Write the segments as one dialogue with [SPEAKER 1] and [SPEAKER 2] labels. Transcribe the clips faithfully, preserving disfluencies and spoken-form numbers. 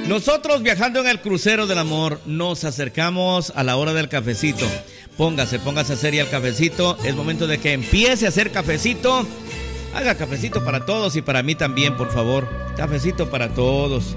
[SPEAKER 1] Nosotros viajando en el crucero del amor nos acercamos a la hora del cafecito. Póngase, póngase seria el cafecito. Es momento de que empiece a hacer cafecito. Haga cafecito para todos y para mí también, por favor. Cafecito para todos.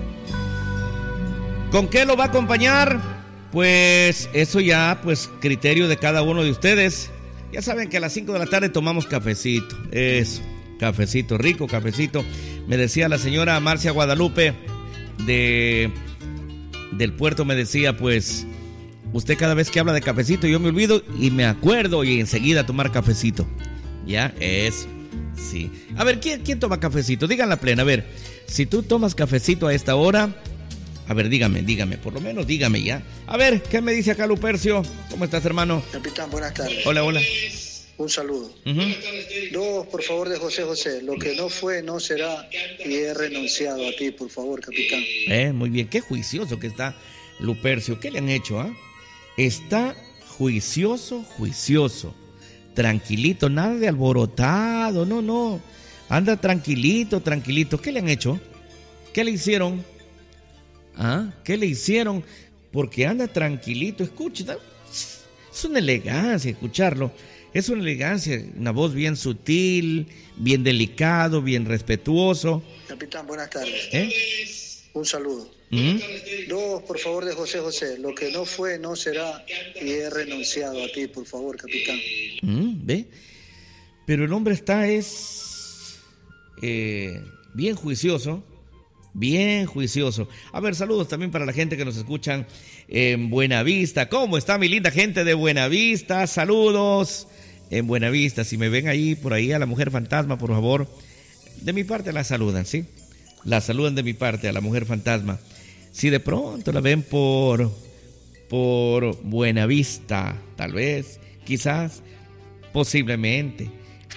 [SPEAKER 1] ¿Con qué lo va a acompañar? Pues eso ya, pues criterio de cada uno de ustedes. Ya saben que a las cinco de la tarde tomamos cafecito. Eso, cafecito rico, cafecito. Me decía la señora Marcia Guadalupe de del puerto, me decía, pues usted cada vez que habla de cafecito yo me olvido y me acuerdo y enseguida tomar cafecito. Ya, eso, sí. A ver, ¿quién, quién toma cafecito? Digan la plena, a ver, si tú tomas cafecito a esta hora, a ver, dígame, dígame, por lo menos dígame ya. A ver, ¿qué me dice acá Lupercio? ¿Cómo estás, hermano?
[SPEAKER 2] Capitán, buenas tardes.
[SPEAKER 1] Hola, hola.
[SPEAKER 2] Un saludo.
[SPEAKER 1] Uh-huh.
[SPEAKER 2] Dos, por favor, de José José. Lo que no fue, no será. Y he renunciado a ti, por favor, capitán.
[SPEAKER 1] Eh, muy bien. Qué juicioso que está Lupercio. ¿Qué le han hecho, ah? ¿eh? Está juicioso, juicioso. Tranquilito, nada de alborotado. No, no. Anda tranquilito, tranquilito. ¿Qué le han hecho? ¿Qué le hicieron? ¿Ah? ¿Qué le hicieron? Porque anda tranquilito. Escucha. Es una elegancia escucharlo. Es una elegancia, una voz bien sutil, bien delicado, bien respetuoso.
[SPEAKER 2] Capitán, buenas tardes.
[SPEAKER 1] ¿Eh?
[SPEAKER 2] Un saludo.
[SPEAKER 1] ¿Mm?
[SPEAKER 2] Dos, por favor, de José José. Lo que no fue, no será. Y he renunciado a ti, por favor, capitán.
[SPEAKER 1] ¿Mm? ¿Ve? Pero el hombre está es eh, bien juicioso. Bien juicioso. A ver, saludos también para la gente que nos escuchan en Buenavista. ¿Cómo está mi linda gente de Buenavista? Saludos en Buenavista. Si me ven ahí, por ahí, a la mujer fantasma, por favor, de mi parte la saludan, ¿sí? La saludan de mi parte a la mujer fantasma. Si de pronto la ven por, por Buenavista, tal vez, quizás, posiblemente.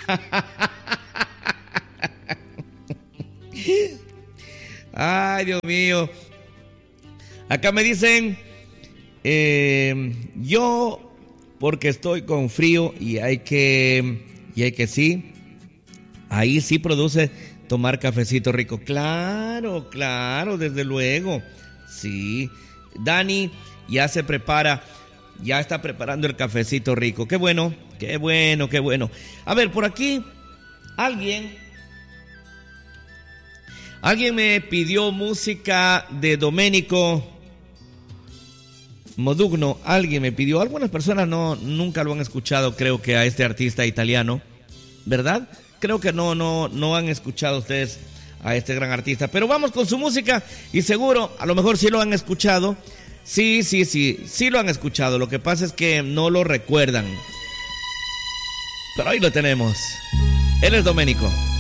[SPEAKER 1] Ay, Dios mío. Acá me dicen, eh, yo, porque estoy con frío y hay que, y hay que sí, ahí sí produce tomar cafecito rico. Claro, claro, desde luego. Sí. Dani ya se prepara, ya está preparando el cafecito rico. Qué bueno, qué bueno, qué bueno. A ver, por aquí, alguien... Alguien me pidió música de Domenico Modugno. Alguien me pidió. Algunas personas no, nunca lo han escuchado, creo que a este artista italiano, ¿verdad? Creo que no, no, no han escuchado ustedes a este gran artista. Pero vamos con su música y seguro, a lo mejor sí lo han escuchado. Sí, sí, sí, sí lo han escuchado. Lo que pasa es que no lo recuerdan. Pero ahí lo tenemos. Él es Domenico.